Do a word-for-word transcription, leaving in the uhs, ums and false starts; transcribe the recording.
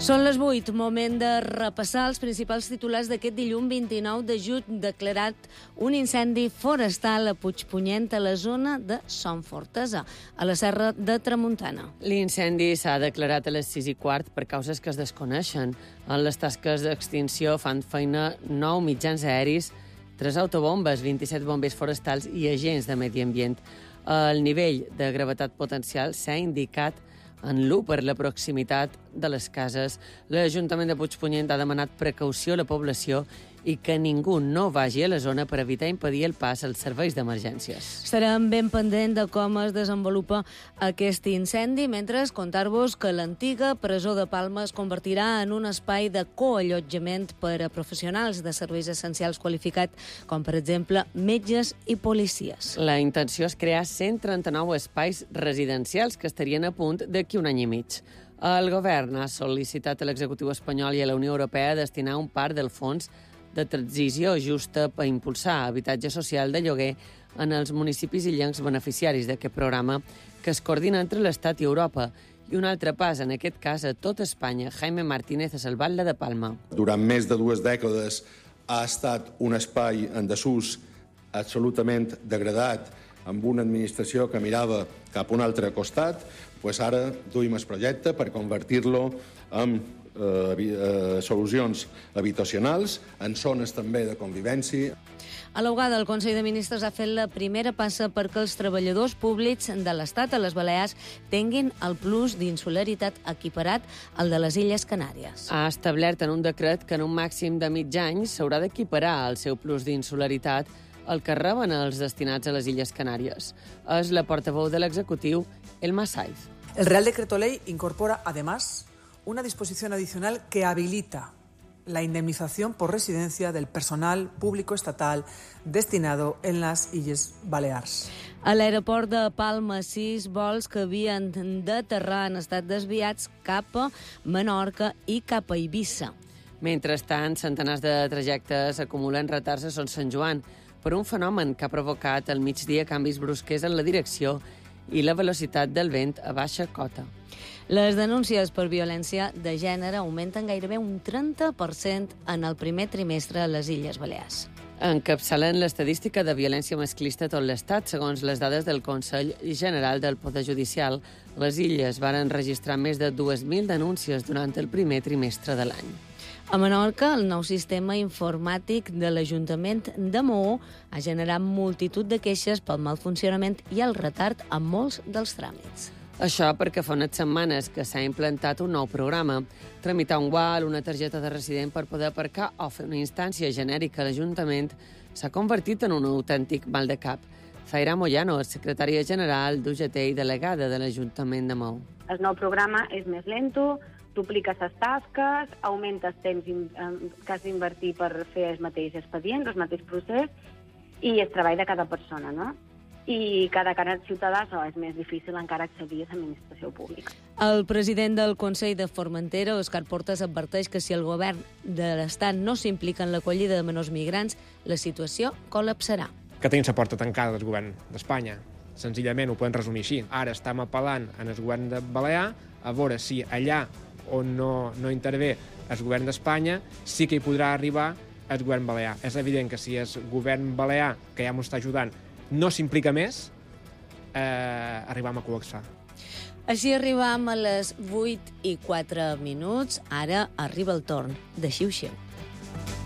Són les vuit, moment de repassar els principals titulars d'aquest dilluns vint-i-nou de juny, declarat un incendi forestal a Puigpunyent, a la zona de Son Fortesa, a la Serra de Tramuntana. L'incendi s'ha declarat a les sis i quart per causes que es desconeixen. En les tasques d'extinció fan feina nou mitjans aeris, tres autobombes, vint-i-set bombers forestals i agents de medi ambient. El nivell de gravetat potencial s'ha indicat en l'u per la proximitat de les cases. L'Ajuntament de Puigpunyent ha demanat precaució a la població i que ningú no vagi a la zona per evitar impedir el pas als serveis d'emergències. Estarem ben pendent de com es desenvolupa aquest incendi, mentre contar-vos que l'antiga presó de Palma es convertirà en un espai de coallotjament per a professionals de serveis essencials qualificats, com per exemple metges i policies. La intenció és crear cent trenta-nou espais residencials que estarien a punt d'aquí un any i mig. El govern ha sol·licitat a l'executiu espanyol i a la Unió Europea destinar un part del fons de transició justa per impulsar habitatge social de lloguer en els municipis illencs beneficiaris d'aquest programa, que es coordina entre l'Estat i Europa. I un altre pas, en aquest cas, a tot Espanya. Jaime Martínez, a Salvat-la de Palma. Durant més de dues dècades ha estat un espai en desús absolutament degradat, amb una administració que mirava cap a un altre costat. Pues ara duim el projecte per convertir-lo en eh, eh, solucions habitacionals, en zones també de convivència. A l'Augada, el Consell de Ministres ha fet la primera passa perquè els treballadors públics de l'Estat a les Balears tinguin el plus d'insularitat equiparat al de les Illes Canàries. Ha establert en un decret que en un màxim de mig any s'haurà d'equiparar el seu plus d'insularitat el que reben els destinats a les Illes Canàries. És la portaveu de l'executiu, Elma Saiz. El Real Decreto Ley incorpora, además, una disposición adicional que habilita la indemnización por residencia del personal público estatal destinado en las Illes Balears. A l'aeroport de Palma, sis vols que havien d'aterrar han estat desviats cap a Menorca i cap a Eivissa. Mentrestant, centenars de trajectes acumulen retards a Son Sant Joan per un fenomen que ha provocat al migdia canvis brusquers en la direcció i la velocitat del vent a baixa cota. Les denúncies per violència de gènere augmenten gairebé un trenta per cent en el primer trimestre a les Illes Balears. Encapçalen l'estadística de violència masclista a tot l'Estat, segons les dades del Consell General del Poder Judicial. Les Illes varen registrar més de dues mil denúncies durant el primer trimestre de l'any. A Menorca, el nou sistema informàtic de l'Ajuntament de Maó ha generat multitud de queixes pel mal funcionament i el retard en molts dels tràmits. Això perquè fa unes setmanes que s'ha implantat un nou programa. Tramitar un gual, una targeta de resident per poder aparcar o fer una instància genèrica a l'Ajuntament s'ha convertit en un autèntic mal de cap. Zaira Moyano, secretària general d'U G T i delegada de l'Ajuntament de Maó. El nou programa és més lento, dupliques les tasques, augmentes temps que has d'invertir per fer el mateix expedient, el mateix procés, i el treball de cada persona, no? I cada cara ciutadà és més difícil encara accedir a l'administració pública. El president del Consell de Formentera, Òscar Portas, adverteix que si el govern de l'Estat no s'implica en l'acollida de menors migrants, la situació col·lapsarà. Que tenim la porta tancada del govern d'Espanya. Senzillament ho podem resumir així. Ara estem apel·lant en el govern de Balear a veure si allà on no, no intervé el govern d'Espanya sí que hi podrà arribar el govern balear. És evident que si el govern balear, que ja m'ho està ajudant, no s'implica més, eh, arribam a col·lapsar. Així arribam a les vuit i quatre minuts. Ara arriba el torn de Xiu Xiu.